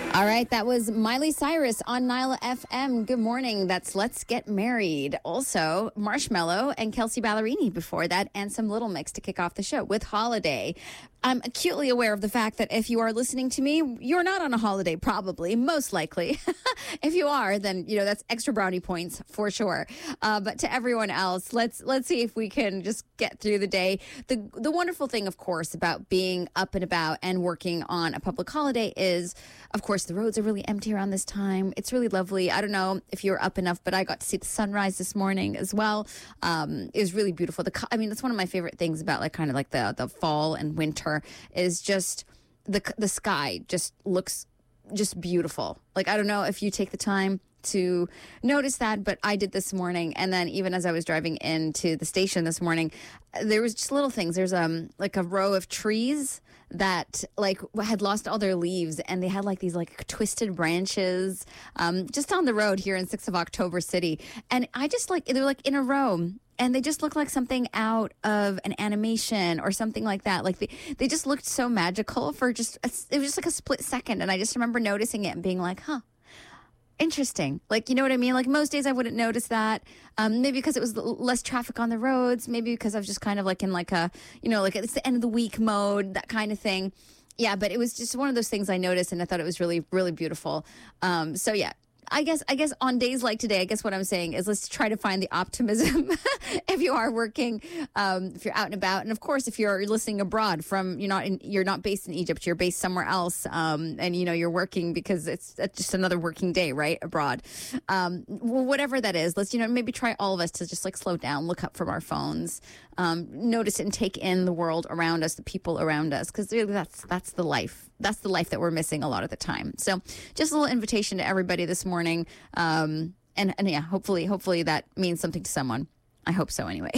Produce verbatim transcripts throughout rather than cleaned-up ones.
All right, that was Miley Cyrus on Nyla F M. Good morning. That's Let's Get Married. Also, Marshmello and Kelsey Ballerini before that, and some Little Mix to kick off the show with Holiday. I'm acutely aware of the fact that if you are listening to me, you're not on a holiday, probably, most likely. If you are, then, you know, that's extra brownie points for sure. Uh, but to everyone else, let's let's see if we can just get through the day. The the wonderful thing, of course, about being up and about and working on a public holiday is, of course, the roads are really empty around this time. It's really lovely. I don't know if you were up enough, but I got to see the sunrise this morning as well. Um, it was really beautiful. The I mean, that's one of my favorite things about like kind of like the the fall and winter is just the the sky just looks just beautiful. Like, I don't know if you take the time to notice that, but I did this morning. And then even as I was driving into the station this morning, there was just little things. There's um like a row of trees that like had lost all their leaves, and they had like these like twisted branches um just on the road here in sixth of October City. And I just like, they're like in a row. And they just look like something out of an animation or something like that. Like they, they just looked so magical for just, a, it was just like a split second. And I just remember noticing it and being like, huh, interesting. Like, you know what I mean? Like most days I wouldn't notice that. Um, maybe because it was less traffic on the roads. Maybe because I was just kind of like in like a, you know, like it's the end of the week mode, that kind of thing. Yeah, but it was just one of those things I noticed, and I thought it was really, really beautiful. Um, so yeah. I guess I guess on days like today, I guess what I'm saying is let's try to find the optimism if you are working, um, if you're out and about, and of course if you're listening abroad from you're not in, you're not based in Egypt, you're based somewhere else, um, and you know you're working because it's, it's just another working day, right, abroad. Um, whatever that is, let's you know maybe try all of us to just like slow down, look up from our phones, um, notice and take in the world around us, the people around us, because really that's that's the life. That's the life that we're missing a lot of the time. So just a little invitation to everybody this morning. Um, and, and yeah, hopefully, hopefully that means something to someone. I hope so anyway.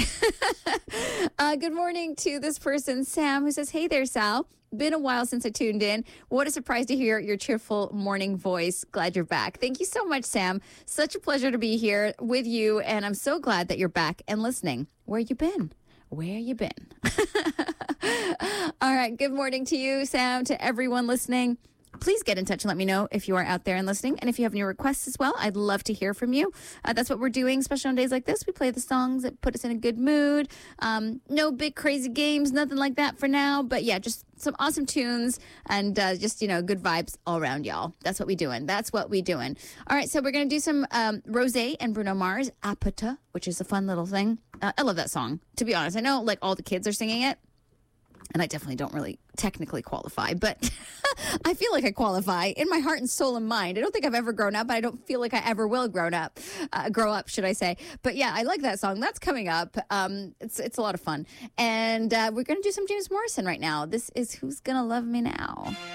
uh, good morning to this person, Sam, who says, hey there, Sal. Been a while since I tuned in. What a surprise to hear your cheerful morning voice. Glad you're back. Thank you so much, Sam. Such a pleasure to be here with you. And I'm so glad that you're back and listening. Where you been? Where you been? All right. Good morning to you, Sam, to everyone listening. Please get in touch and let me know if you are out there and listening. And if you have any requests as well, I'd love to hear from you. Uh, that's what we're doing, especially on days like this. We play the songs that put us in a good mood. Um, no big crazy games, nothing like that for now. But yeah, just some awesome tunes and uh, just, you know, good vibes all around, y'all. That's what we doing. That's what we doing. All right, so we're going to do some um, Rosé and Bruno Mars, Apata, which is a fun little thing. Uh, I love that song, to be honest. I know, like, all the kids are singing it. And I definitely don't really technically qualify, but I feel like I qualify in my heart and soul and mind. I don't think I've ever grown up, but I don't feel like I ever will grown up, uh, grow up, should I say. But yeah, I like that song. That's coming up. Um, it's it's a lot of fun. And uh, we're going to do some James Morrison right now. This is Who's Gonna Love Me Now?